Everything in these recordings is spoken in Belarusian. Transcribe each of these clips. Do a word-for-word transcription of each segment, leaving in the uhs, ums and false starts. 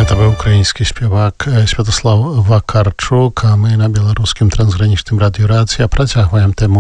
Это быў украінскі спевак Святослав Вакарчук, а мы на беларускім трансгранічным радыёрацыі працягваем тэму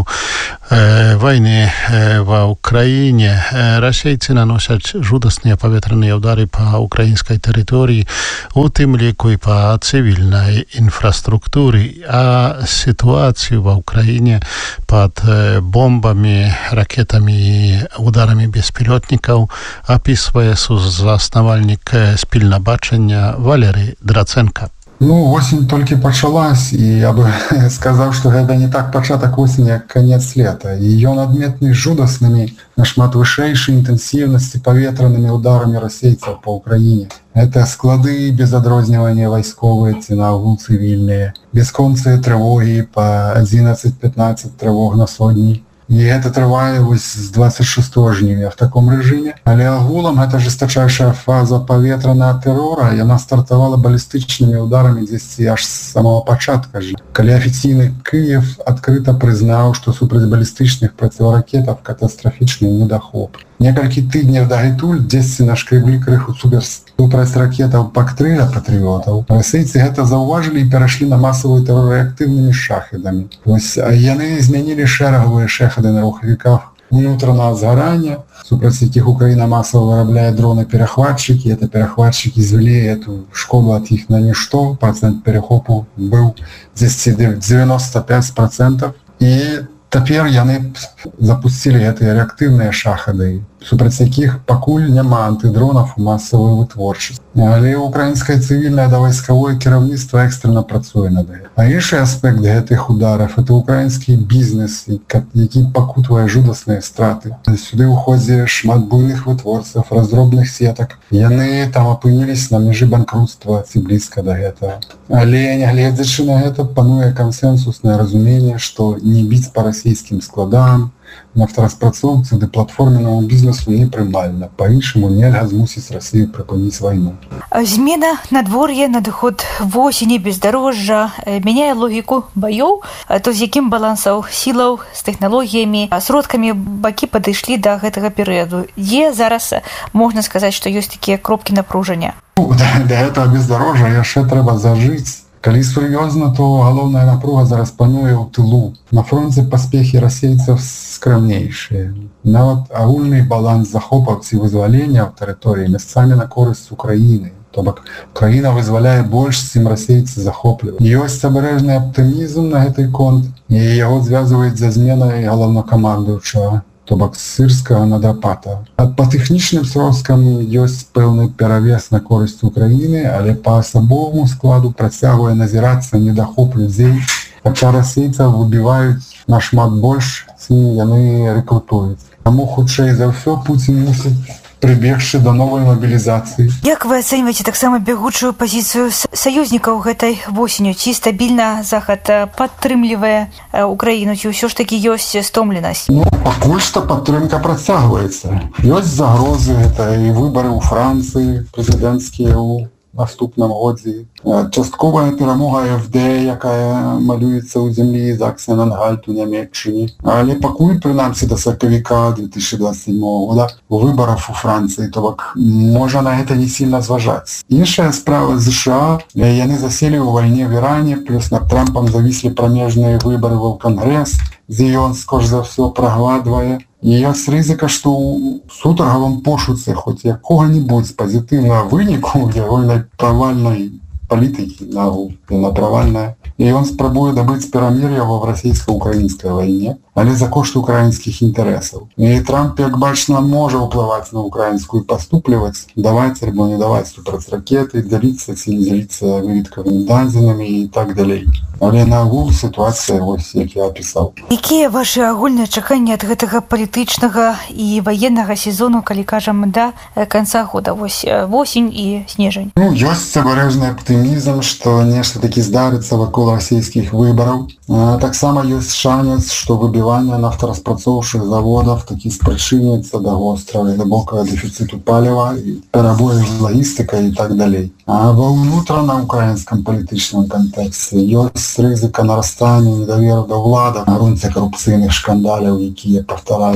э, вайны э, ва Ўкраіне. Э, расейцы наносяць жудасныя паветраныя ўдары па украінскай тэрыторыі, у тым ліку і па цывільнай інфраструктуры, а сітуацыю ва Ўкраіне пад э, бомбамі, ракетамі і ударамі беспілётнікаў апісвае сузаснавальнік спільна бачання Валерий Драценко. Ну, осень толькі пачалась, і я бы сказаў, што гэта не так пачатак осені, як канец лета. І ён адметны жудаснымі, нашмат вышэйшай інтэнсіўнасці паветранымі ударамі расейцаў па Ўкраіне. Это склады без адрознівання вайсковыя ці наогул цывільныя, бясконцыя трывогі па адзінаццаць-пятнаццаць трывог на сотні. І гэта трывае вось з двадцать шестого жніўня в таком рэжыме. Але агулам гэта жестачайшая фаза паветранага тэрора, яна стартавала балістычнымі ударамі дзесьці аж з самого пачатка. Калі афіцыйны Киев адкрыта прызнаў, што супраць балістычных проціваракетаў катастрафічны недахоп. Некалькі тыдняў дагэтуль дзесьці нашкрэблі крыху супраць ракетаў пактрэля патрыётаў. Расейцы гэта заўважылі і перайшлі на масавую тэрор рэактыўнымі шахедамі. Вось яны змянілі шэрагавыя шахеды на рухавіках унутранага згарання, супраць якіх Украіна масава вырабляе дроны-перахватчыкі. Это перахватчыкі звялі эту школу ад іх на нішто. Працэнт перахопу быў дзесьці дзевяносто пять процентов. І цяпер яны запусцілі гэтыя рэактыўныя шахады, супраць якіх пакуль няма антыдронаў у масавую вытворчасць. Але украінскае цывільнае да вайскавое кіраўніцтва экстрэнна працуе над гэтым. А іншы аспект гэтых удараў — это украінскі бізнес, які пакутвае жудасныя страты. Сюды ўходзіць шмат буйных вытворцаў, раздробных сетак. Яны там апыніліся на мяжы банкрутства ці блізка да гэтага. Але нягледзячы на гэта пануе кансэнсуснае разуменне, што не біць па расійскім складам, нафтараспрацоўцы ды платформеннаму бізнесу непрымальна. Па-іншаму нельга змусіць Расію прыпыніць вайну. Змена надвор'я, надыход восені, бездарожжа мяняе логіку баёў, то з якім балансаў сілаў, з тэхналогіямі, сродкамі бакі падышлі да гэтага перыяду. Дзе зараз можна сказаць, што ёсць такія кропкі напружання? Ну, да, да гэтага бездарожжа яшчэ трэба зажыць. Калі сур'ёзна, то галоўная напруга зараз пануе ў тылу. На фронце паспехі расейцаў скрамнейшыя. Нават агульны баланс захопаў ці вызвалення ў тэрыторыі месцамі на корысць Украіны. То бок Украіна вызваляе больш, чым расейцы захопліваюць. Ёсць абарэжны аптымізм на гэты конт, і яго звязваюць за зменай галоўнакамандуючага, то бок сырскага на драпата. А па тэхнічным сродкам ёсць пэўны перавес на корысць Украіны, але па асабоваму складу працягвае назірацца недахоп людзей, хаця расейцаў выбіваюць нашмат больш, чым яны рэкрутуюць. Таму хутчэй за ўсё Пуцін мусіць прыбегшы да новай мабілізацыі. Як вы ацэньваеце таксама бягучую пазіцыю саюзнікаў гэтай восенню? Ці стабільна Захад падтрымлівае Украіну, ці ўсё ж такі ёсць стомленасць? Ну, пакуль што падтрымка працягваецца. Ёсць загрозы, гэта і выбары ў Францыі, прэзідэнцкія ў наступным годзе. Частковая перамога эф дэ, якая малюецца ў зямлі з Аксен-Ангальт у Нямецчыне. Але пакуль, прынамсі, да сакавіка две тысячи двадцать седьмого года выбараў у Францыі, то бок можа на гэта не сильна зважаць. Іншая справа ЗША, яны заселі ў вайне в Іране, плюс над Трампам завіслі прамежныя выбары ў Кангрэс, дзе ён, скорш за ўсё, прагладвае. І ёсць рызыка, што ў сутаргавым пошуцы хоць якога-небудзь пазітыўнага выніку ягонай правальнай палітыкі, нагул, яна правальная, і ён спрабуе дабыць перамір'я ва расійска-украінскай вайне, але за кошт украінскіх інтарэсаў. І Трамп, як бачна, можа ўплываць на украінскую паступліваць, даваць альбо не даваць супраць ракеты, дзяліцца ці не дзяліцца выведкавымі дадзенымі і так далей. Але нагул сітуацыя, вось, як я апісаў. Якія вашы агульныя чаканні ад гэтага палітычнага і ваеннага сезону, калі кажам, да канца года, вось восень і снежань? Ну, ёсць абарэжны аптымізм, што нешта такі здарыцца вакол расійскіх выбараў. А, таксама ёсць шанец, што выбіванне нафтараспрацоўчых заводаў такі спрычыніцца да вострага і глыбокага дэфіцыту паліва, і перабою з лагістыкай і так далей. А ва ўнутрана украінскім палітычным кантэксце ёсць рызыка нарастання недаверу да ўлады на грунце карупцыйных шкандаляў, якія паўтараюцца.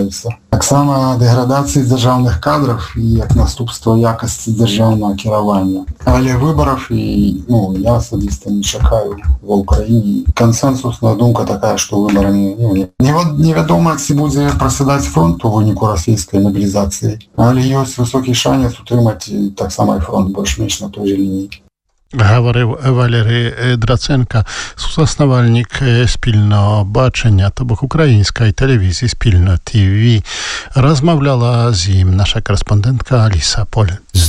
Таксама дэградацыі дзяржаўных кадраў і як наступства якасці дзяржаўнага кіравання. Але выбараў і ну, я асабіста не чакаю ва ўкраіне. Кансэнсусная думка такая, што выбарамі ну, невядома, ці будзе прасядаць фронт у выніку расійскай мабілізацыі, але ёсць высокі шанец утрымаць таксама і фронт больш-менш на той же лініі. Говорив Валерій Драценко, сусаснавальнік спільного бачення, то бок української телевізії спільно ТВ. Розмовляла з ним наша кореспондентка Аліса Поле.